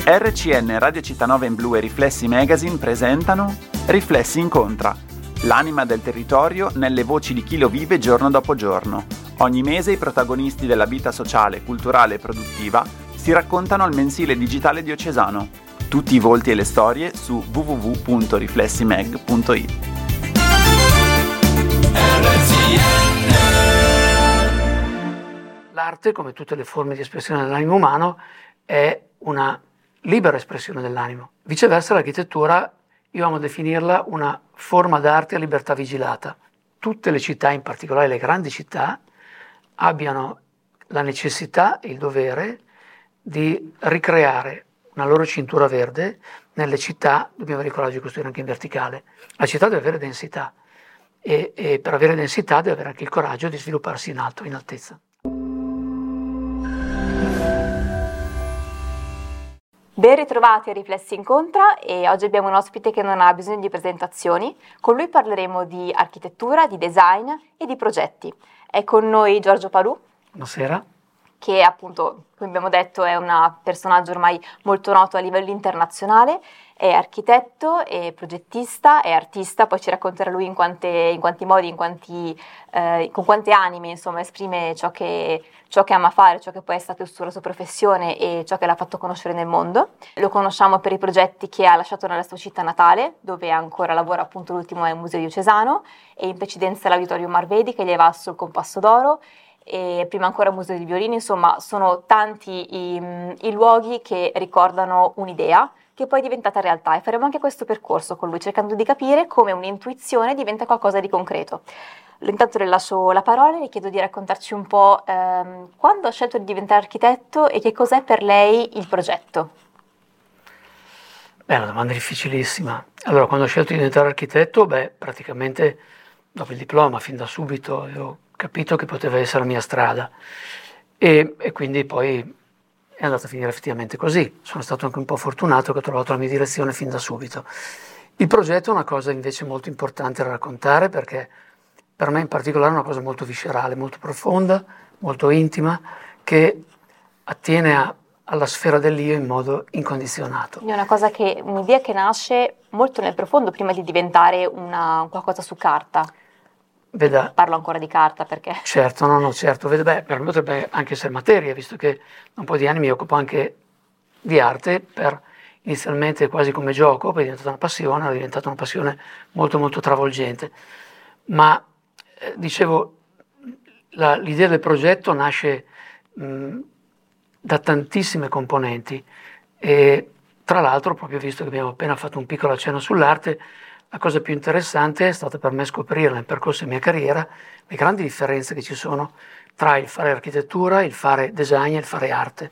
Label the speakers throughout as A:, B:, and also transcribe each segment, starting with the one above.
A: RCN Radio Città Nova in Blu e Riflessi Magazine presentano Riflessi Incontra, l'anima del territorio nelle voci di chi lo vive giorno dopo giorno. Ogni mese i protagonisti della vita sociale, culturale e produttiva si raccontano al mensile digitale diocesano. Tutti i volti e le storie su www.riflessimag.it.
B: L'arte, come tutte le forme di espressione dell'animo umano, è una libera espressione dell'animo. Viceversa, l'architettura, io amo definirla una forma d'arte a libertà vigilata. Tutte le città, in particolare le grandi città, abbiano la necessità e il dovere di ricreare una loro cintura verde. Nelle città dobbiamo avere il coraggio di costruire anche in verticale. La città deve avere densità e per avere densità deve avere anche il coraggio di svilupparsi in alto, in altezza.
C: Ben ritrovati a Riflessi Incontra e oggi abbiamo un ospite che non ha bisogno di presentazioni. Con lui parleremo di architettura, di design e di progetti. È con noi Giorgio Palù.
B: Buonasera.
C: Che appunto, come abbiamo detto, è un personaggio ormai molto noto a livello internazionale, è architetto, è progettista, è artista, poi ci racconterà lui in quanti modi, con quante anime, insomma, esprime ciò che ama fare, ciò che poi è stato la sua professione e ciò che l'ha fatto conoscere nel mondo. Lo conosciamo per i progetti che ha lasciato nella sua città natale, dove ancora lavora, appunto l'ultimo è il Museo Diocesano, e in precedenza l'Auditorium Marvedi che gli è valso il Compasso d'Oro, e prima ancora Museo di Violini. Insomma, sono tanti i luoghi che ricordano un'idea che poi è diventata realtà, e faremo anche questo percorso con lui, cercando di capire come un'intuizione diventa qualcosa di concreto. Intanto le lascio la parola e le chiedo di raccontarci un po' quando ha scelto di diventare architetto e che cos'è per lei il progetto.
B: È una domanda difficilissima. Allora, quando ho scelto di diventare architetto, praticamente dopo il diploma, fin da subito, ho capito che poteva essere la mia strada e quindi poi è andata a finire effettivamente così. Sono stato anche un po' fortunato che ho trovato la mia direzione fin da subito. Il progetto è una cosa invece molto importante da raccontare, perché per me in particolare è una cosa molto viscerale, molto profonda, molto intima, che attiene alla sfera dell'io in modo incondizionato.
C: È un'idea che nasce molto nel profondo prima di diventare qualcosa su carta. Parlo ancora di carta perché... Certo.
B: Per me potrebbe anche essere materia, visto che da un po' di anni mi occupo anche di arte, inizialmente quasi come gioco, poi è diventata una passione molto molto travolgente. Ma dicevo, l'idea del progetto nasce da tantissime componenti e tra l'altro, proprio visto che abbiamo appena fatto un piccolo accenno sull'arte, la cosa più interessante è stata per me scoprire nel percorso della mia carriera le grandi differenze che ci sono tra il fare architettura, il fare design e il fare arte.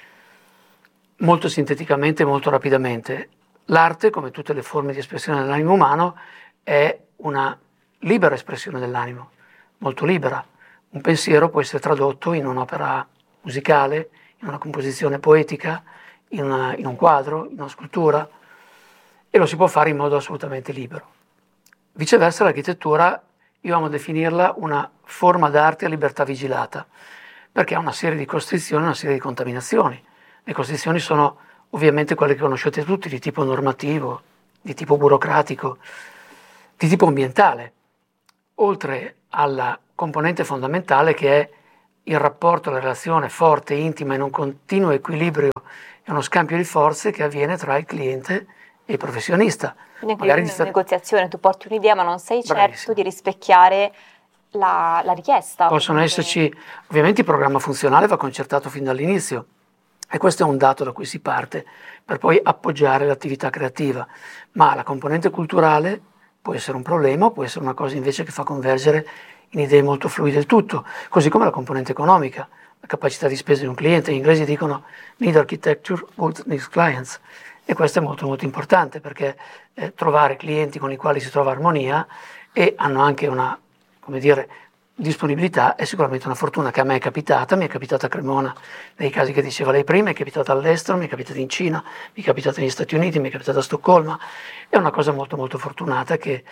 B: Molto sinteticamente, molto rapidamente, l'arte, come tutte le forme di espressione dell'animo umano, è una libera espressione dell'animo, molto libera. Un pensiero può essere tradotto in un'opera musicale, in una composizione poetica, in un quadro, in una scultura, e lo si può fare in modo assolutamente libero. Viceversa, l'architettura, io amo definirla una forma d'arte a libertà vigilata, perché ha una serie di costrizioni, una serie di contaminazioni. Le costrizioni sono ovviamente quelle che conoscete tutti, di tipo normativo, di tipo burocratico, di tipo ambientale, oltre alla componente fondamentale che è il rapporto, la relazione forte, intima, in un continuo equilibrio e uno scambio di forze che avviene tra il cliente e il professionista.
C: Quindi anche in una negoziazione tu porti un'idea ma non sei certo di rispecchiare la richiesta.
B: Possono esserci, ovviamente il programma funzionale va concertato fin dall'inizio e questo è un dato da cui si parte per poi appoggiare l'attività creativa, ma la componente culturale può essere un problema, può essere una cosa invece che fa convergere in idee molto fluide il tutto, così come la componente economica, la capacità di spesa di un cliente. Gli inglesi dicono need architecture, good needs clients. E questo è molto molto importante perché trovare clienti con i quali si trova armonia e hanno anche una, disponibilità è sicuramente una fortuna che a me è capitata. Mi è capitata a Cremona nei casi che diceva lei prima, mi è capitata all'estero, mi è capitata in Cina, mi è capitata negli Stati Uniti, mi è capitata a Stoccolma. È una cosa molto molto fortunata che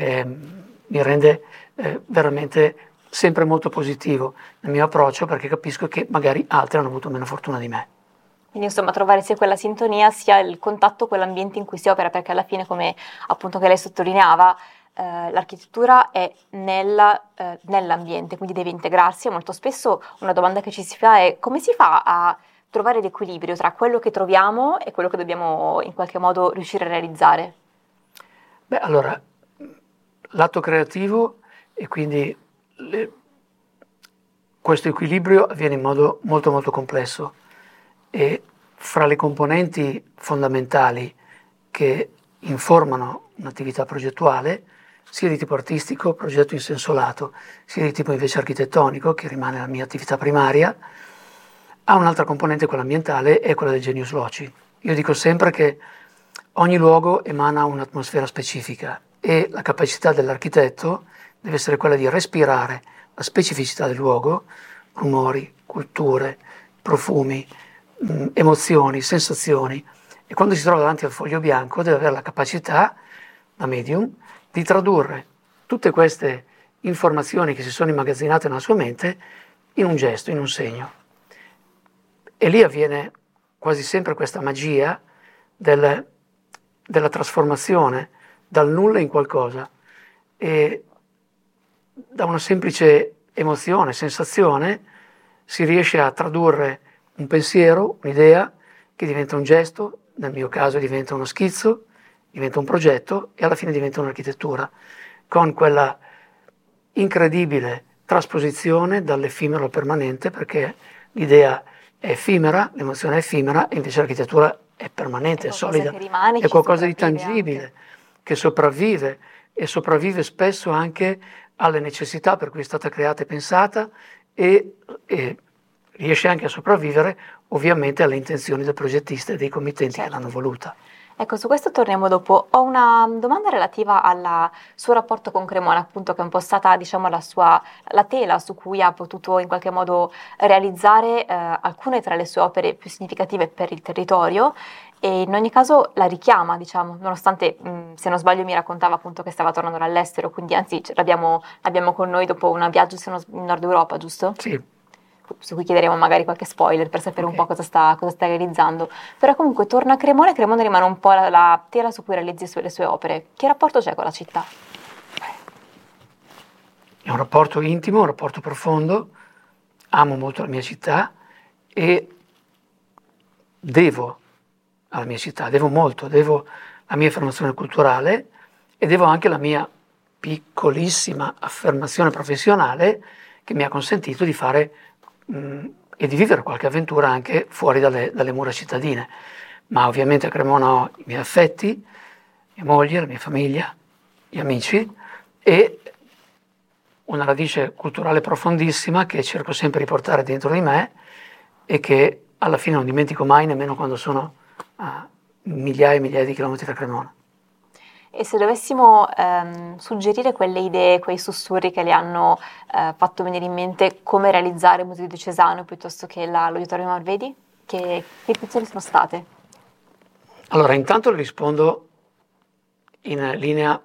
B: mi rende veramente sempre molto positivo nel mio approccio, perché capisco che magari altri hanno avuto meno fortuna di me.
C: Quindi insomma trovare sia quella sintonia sia il contatto con l'ambiente in cui si opera, perché alla fine, come appunto che lei sottolineava, l'architettura è nell'ambiente, quindi deve integrarsi, e molto spesso una domanda che ci si fa è: come si fa a trovare l'equilibrio tra quello che troviamo e quello che dobbiamo in qualche modo riuscire a realizzare?
B: Beh, allora, l'atto creativo e quindi questo equilibrio avviene in modo molto molto complesso, e fra le componenti fondamentali che informano un'attività progettuale, sia di tipo artistico, progetto in senso lato, sia di tipo invece architettonico, che rimane la mia attività primaria, ha un'altra componente, quella ambientale, e quella del genius loci. Io dico sempre che ogni luogo emana un'atmosfera specifica e la capacità dell'architetto deve essere quella di respirare la specificità del luogo, rumori, culture, profumi, emozioni, sensazioni, e quando si trova davanti al foglio bianco deve avere la capacità, da medium, di tradurre tutte queste informazioni che si sono immagazzinate nella sua mente in un gesto, in un segno. E lì avviene quasi sempre questa magia della trasformazione dal nulla in qualcosa, e da una semplice emozione, sensazione, si riesce a tradurre un pensiero, un'idea, che diventa un gesto, nel mio caso diventa uno schizzo, diventa un progetto e alla fine diventa un'architettura, con quella incredibile trasposizione dall'effimero al permanente, perché l'idea è effimera, l'emozione è effimera, e invece l'architettura è permanente, è solida,
C: rimane,
B: è qualcosa di tangibile,
C: anche,
B: che sopravvive, e sopravvive spesso anche alle necessità per cui è stata creata e pensata, e riesce anche a sopravvivere ovviamente alle intenzioni del progettista e dei committenti, certo, che l'hanno voluta.
C: Ecco, su questo torniamo dopo. Ho una domanda relativa al suo rapporto con Cremona, appunto, che è un po' stata, diciamo, la tela su cui ha potuto in qualche modo realizzare alcune tra le sue opere più significative per il territorio, e in ogni caso la richiama, diciamo, nonostante, se non sbaglio, mi raccontava appunto che stava tornando dall'estero, quindi anzi l'abbiamo con noi dopo un viaggio in Nord Europa, giusto?
B: Sì.
C: Su cui chiederemo magari qualche spoiler per sapere un po' cosa sta realizzando. Però comunque torna a Cremona, e Cremona rimane un po' la tela su cui realizzi le sue opere. Che rapporto c'è con la città?
B: È un rapporto intimo, un rapporto profondo. Amo molto la mia città e devo alla mia città, devo molto, devo la mia formazione culturale e devo anche la mia piccolissima affermazione professionale, che mi ha consentito di fare e di vivere qualche avventura anche fuori dalle mura cittadine. Ma ovviamente a Cremona ho i miei affetti, mia moglie, la mia famiglia, gli amici, e una radice culturale profondissima che cerco sempre di portare dentro di me e che alla fine non dimentico mai, nemmeno quando sono a migliaia e migliaia di chilometri da Cremona.
C: E se dovessimo suggerire quelle idee, quei sussurri che le hanno fatto venire in mente come realizzare il Museo Diocesano piuttosto che l'Auditorium Marvedi, che ispirazioni sono state?
B: Allora, intanto le rispondo in linea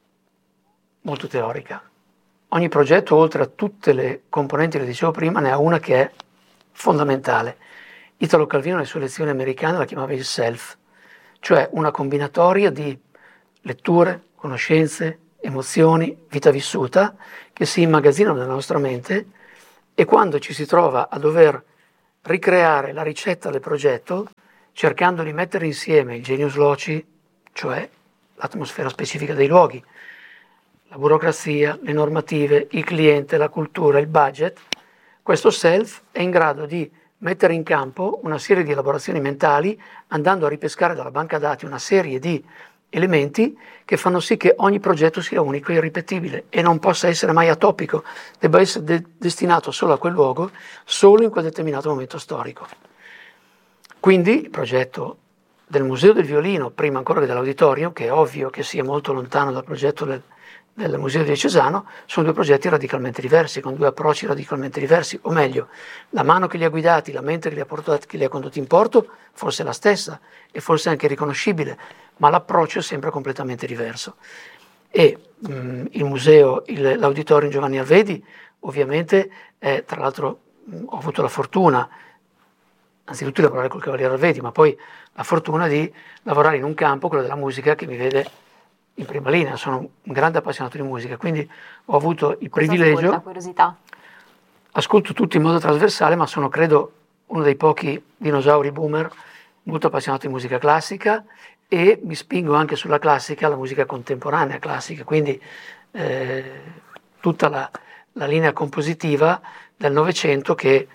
B: molto teorica. Ogni progetto, oltre a tutte le componenti che dicevo prima, ne ha una che è fondamentale. Italo Calvino nelle sue lezioni americane la chiamava il self, cioè una combinatoria di letture, conoscenze, emozioni, vita vissuta, che si immagazzinano nella nostra mente, e quando ci si trova a dover ricreare la ricetta del progetto, cercando di mettere insieme il genius loci, cioè l'atmosfera specifica dei luoghi, la burocrazia, le normative, il cliente, la cultura, il budget, questo self è in grado di mettere in campo una serie di elaborazioni mentali, andando a ripescare dalla banca dati una serie di elementi che fanno sì che ogni progetto sia unico e irripetibile e non possa essere mai atopico, debba essere destinato solo a quel luogo, solo in quel determinato momento storico. Quindi il progetto del Museo del Violino, prima ancora che dell'Auditorium, che è ovvio che sia molto lontano dal progetto del Museo Diocesano, sono due progetti radicalmente diversi, con due approcci radicalmente diversi, o meglio, la mano che li ha guidati, la mente che li ha condotti in porto, forse è la stessa e forse anche riconoscibile, ma l'approccio è sempre completamente diverso. E il museo, l'Auditorium Giovanni Arvedi, ovviamente, tra l'altro ho avuto la fortuna anzitutto di lavorare col Cavaliere Arvedi, ma poi la fortuna di lavorare in un campo, quello della musica, che mi vede in prima linea. Sono un grande appassionato di musica, quindi ho avuto il privilegio.
C: La curiosità.
B: Ascolto tutto in modo trasversale, ma sono, credo, uno dei pochi dinosauri boomer molto appassionato di musica classica, e mi spingo anche sulla classica, la musica contemporanea classica, quindi tutta la linea compositiva del Novecento che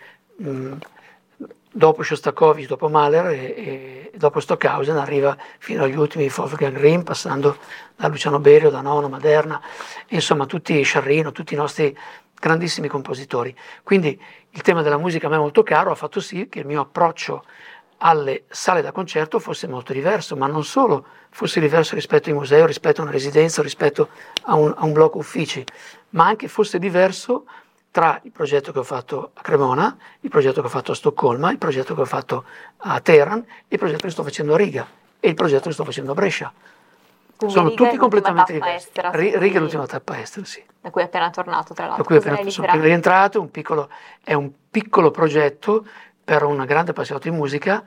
B: dopo Shostakovich, dopo Mahler e dopo Stockhausen arriva fino agli ultimi Wolfgang Grimm, passando da Luciano Berio, da Nono, Maderna, insomma tutti Sciarrino, tutti i nostri grandissimi compositori. Quindi il tema della musica a me è molto caro, ha fatto sì che il mio approccio alle sale da concerto fosse molto diverso, ma non solo fosse diverso rispetto ai musei, rispetto a una residenza, rispetto a un blocco uffici, ma anche fosse diverso tra il progetto che ho fatto a Cremona, il progetto che ho fatto a Stoccolma, il progetto che ho fatto a Teheran, il progetto che sto facendo a Riga e il progetto che sto facendo a Brescia.
C: Quindi
B: sono
C: Riga
B: tutti completamente diversi.
C: Estera,
B: Riga è l'ultima tappa estera, sì.
C: Da cui è appena tornato, tra l'altro.
B: Da cui sono appena rientrato, è un piccolo progetto per un grande appassionato di musica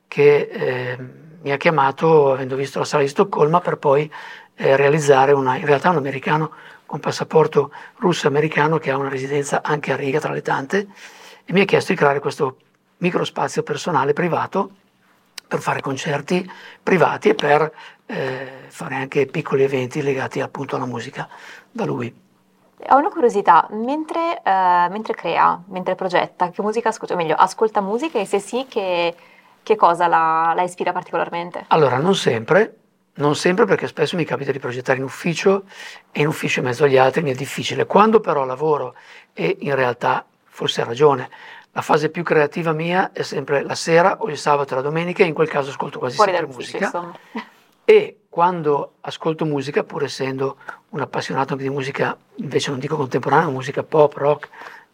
B: che mi ha chiamato, avendo visto la sala di Stoccolma, per poi realizzare in realtà un americano con passaporto russo-americano che ha una residenza anche a Riga tra le tante, e mi ha chiesto di creare questo microspazio personale privato per fare concerti privati e per fare anche piccoli eventi legati appunto alla musica da lui.
C: Ho una curiosità, mentre crea, mentre progetta, che musica ascolta? O meglio, ascolta musica, e se sì, che cosa la ispira particolarmente?
B: Allora, non sempre perché spesso mi capita di progettare in ufficio, e in ufficio in mezzo agli altri mi è difficile. Quando però lavoro, e in realtà forse ha ragione, la fase più creativa mia è sempre la sera o il sabato e la domenica, e in quel caso ascolto quasi
C: Fuori
B: sempre
C: dall'ufficio,
B: musica.
C: insomma.
B: E quando ascolto musica, pur essendo un appassionato anche di musica, invece non dico contemporanea, ma musica pop, rock,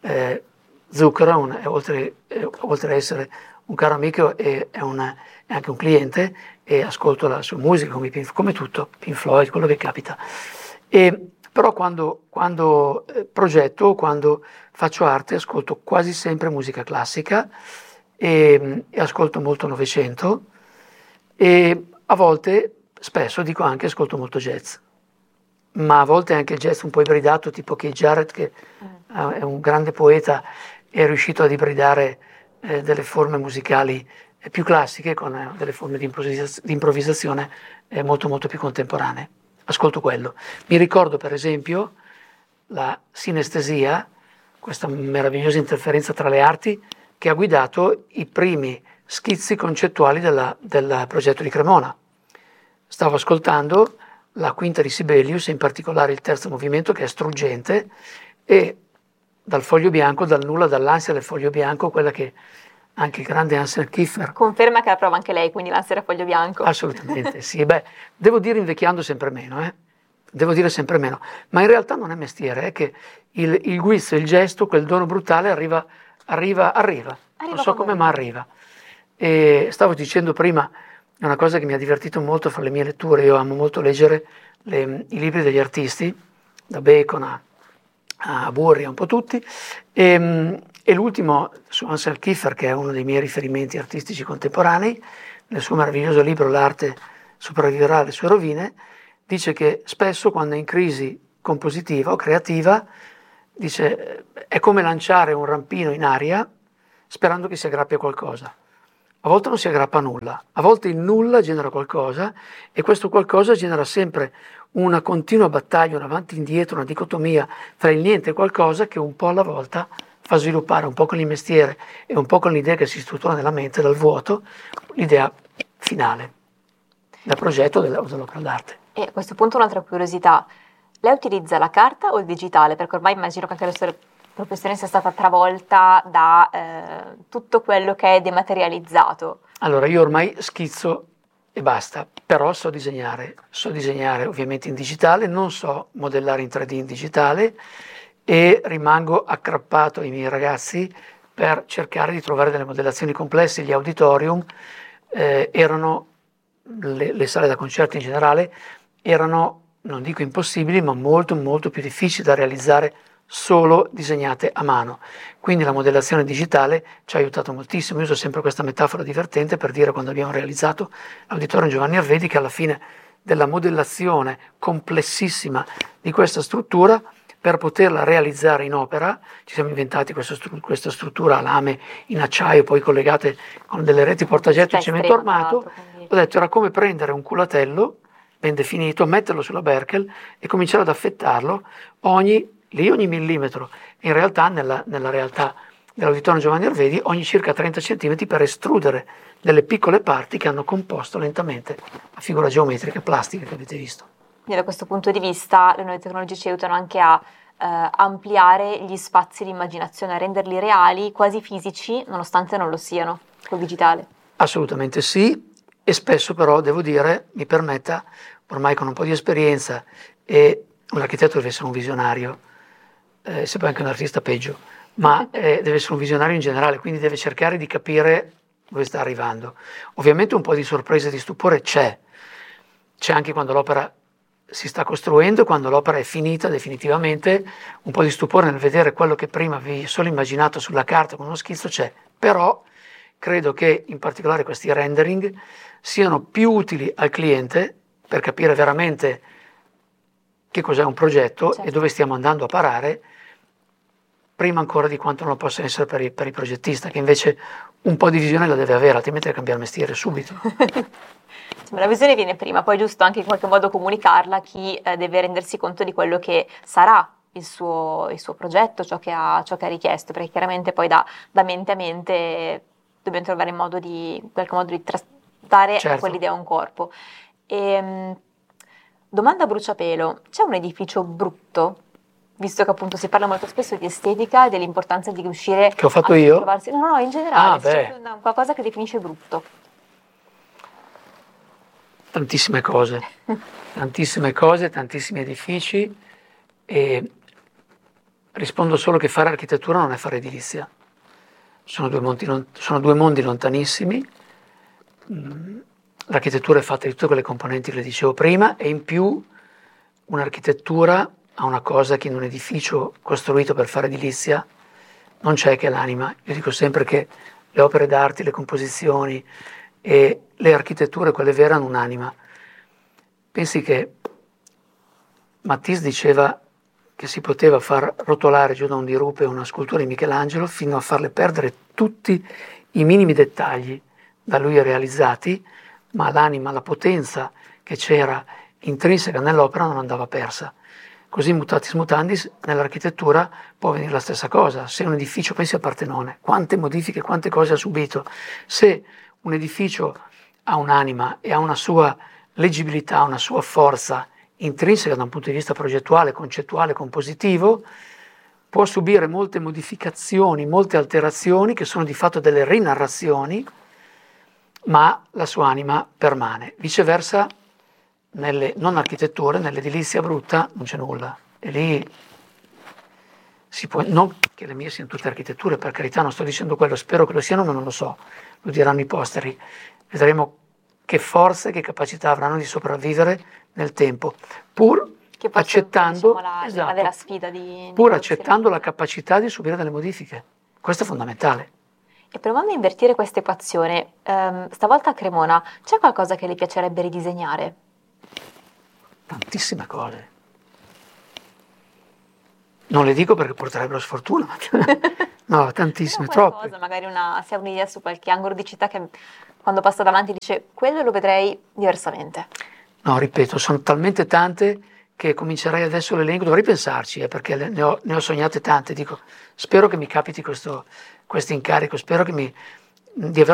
B: Zucchero, oltre a essere un caro amico, è anche un cliente, e ascolto la sua musica come tutto, Pink Floyd, quello che capita. Però quando progetto, quando faccio arte, ascolto quasi sempre musica classica e ascolto molto Novecento, e a volte, spesso dico anche, ascolto molto jazz, ma a volte anche il jazz un po' ibridato, tipo Keith Jarrett, che è un grande poeta, è riuscito ad ibridare delle forme musicali più classiche con delle forme di improvvisazione molto molto più contemporanee. Ascolto quello. Mi ricordo per esempio la sinestesia, questa meravigliosa interferenza tra le arti, che ha guidato i primi schizzi concettuali del progetto di Cremona. Stavo ascoltando la quinta di Sibelius, in particolare il terzo movimento, che è struggente, e dal foglio bianco, dal nulla, dall'ansia del foglio bianco, quella che anche il grande Ansel Kiefer
C: conferma che la prova anche lei, quindi l'ansia del foglio bianco.
B: Assolutamente sì. Devo dire, invecchiando sempre meno, devo dire sempre meno, ma in realtà non è mestiere, è che il guizzo, il gesto, quel dono brutale arriva, non so come, ma arriva. E stavo dicendo prima una cosa che mi ha divertito molto fra le mie letture. Io amo molto leggere i libri degli artisti, da Bacon a Burri, un po' tutti, e l'ultimo su Ansel Kiefer, che è uno dei miei riferimenti artistici contemporanei, nel suo meraviglioso libro L'arte sopravviverà alle sue rovine, dice che spesso quando è in crisi compositiva o creativa, dice, è come lanciare un rampino in aria sperando che si aggrappi a qualcosa. A volte non si aggrappa a nulla, a volte il nulla genera qualcosa, e questo qualcosa genera sempre una continua battaglia, un avanti e indietro, una dicotomia tra il niente e qualcosa, che un po' alla volta fa sviluppare, un po' con il mestiere e un po' con l'idea che si struttura nella mente dal vuoto, l'idea finale del progetto dell'opera d'arte.
C: E a questo punto un'altra curiosità, lei utilizza la carta o il digitale? Perché ormai immagino che anche la sua professione sia stata travolta da tutto quello che è dematerializzato.
B: Allora, io ormai schizzo e basta, però so disegnare ovviamente in digitale, non so modellare in 3D in digitale, e rimango ackrappato ai miei ragazzi per cercare di trovare delle modellazioni complesse. Gli auditorium erano, le sale da concerto in generale, erano, non dico impossibili, ma molto molto più difficili da realizzare solo disegnate a mano. Quindi la modellazione digitale ci ha aiutato moltissimo. Io uso sempre questa metafora divertente per dire, quando abbiamo realizzato l'Auditorium Giovanni Arvedi, che alla fine della modellazione complessissima di questa struttura, per poterla realizzare in opera, ci siamo inventati questa struttura a lame in acciaio, poi collegate con delle reti portagetto in cemento armato. Ho detto, era come prendere un culatello ben definito, metterlo sulla Berkel e cominciare ad affettarlo ogni millimetro. In realtà, nella realtà dell'Auditorium Giovanni Arvedi, ogni circa 30 cm, per estrudere delle piccole parti che hanno composto lentamente la figura geometrica plastica che avete visto.
C: Quindi da questo punto di vista le nuove tecnologie ci aiutano anche a ampliare gli spazi di immaginazione, a renderli reali, quasi fisici, nonostante non lo siano, col digitale.
B: Assolutamente sì, e spesso però, devo dire, mi permetta, ormai con un po' di esperienza, e un architetto deve essere un visionario, se poi anche un artista peggio, ma deve essere un visionario in generale, quindi deve cercare di capire dove sta arrivando. Ovviamente un po' di sorpresa e di stupore c'è anche quando l'opera si sta costruendo, quando l'opera è finita definitivamente, un po' di stupore nel vedere quello che prima avevi solo immaginato sulla carta con uno schizzo c'è, però credo che in particolare questi rendering siano più utili al cliente per capire veramente che cos'è un progetto, certo, e dove stiamo andando a parare, prima ancora di quanto non lo possa essere per il progettista, che invece un po' di visione la deve avere, altrimenti deve cambiare mestiere subito.
C: La visione viene prima, poi è giusto anche in qualche modo comunicarla a chi deve rendersi conto di quello che sarà il suo progetto, ciò che ha richiesto, perché chiaramente poi da mente a mente dobbiamo trovare in qualche modo di trasdare, certo, quell'idea a un corpo. Domanda a bruciapelo, c'è un edificio brutto? Visto che appunto si parla molto spesso di estetica e dell'importanza di riuscire
B: che ho fatto io?
C: Trovarsi... No, in generale, c'è qualcosa che definisce brutto.
B: Tantissime cose, tantissimi edifici, e rispondo solo che fare architettura non è fare edilizia. Sono due mondi lontanissimi. L'architettura è fatta di tutte quelle componenti che le dicevo prima, e in più un'architettura ha una cosa che in un edificio costruito per fare edilizia non c'è, che è l'anima. Io dico sempre che le opere d'arte, le composizioni e le architetture, quelle vere, hanno un'anima. Pensi che Matisse diceva che si poteva far rotolare giù da un dirupe una scultura di Michelangelo fino a farle perdere tutti i minimi dettagli da lui realizzati, ma l'anima, la potenza che c'era intrinseca nell'opera non andava persa. Così, mutatis mutandis, nell'architettura può avvenire la stessa cosa. Se un edificio, pensi a Partenone, quante modifiche, quante cose ha subito. Se un edificio ha un'anima e ha una sua leggibilità, una sua forza intrinseca da un punto di vista progettuale, concettuale, compositivo, può subire molte modificazioni, molte alterazioni che sono di fatto delle rinarrazioni, ma la sua anima permane. Viceversa, nelle non architetture, nell'edilizia brutta, non c'è nulla. E lì non che le mie siano tutte architetture, per carità, non sto dicendo quello, spero che lo siano, ma non lo so, lo diranno i posteri. Vedremo che forze, che capacità avranno di sopravvivere nel tempo, pur accettando,
C: diciamo, la vera sfida
B: pur accettando la capacità di subire delle modifiche. Questo è fondamentale.
C: E provando a invertire questa equazione, stavolta a Cremona, c'è qualcosa che le piacerebbe ridisegnare?
B: Tantissime cose. Non le dico perché porterebbero sfortuna. No, tantissime, troppe.
C: Magari se ha un'idea su qualche angolo di città che quando passa davanti dice quello lo vedrei diversamente.
B: No, ripeto, sono talmente tante che comincerei adesso l'elenco, dovrei pensarci, perché ne ho sognate tante. Dico, spero che mi capiti questo incarico, spero di averlo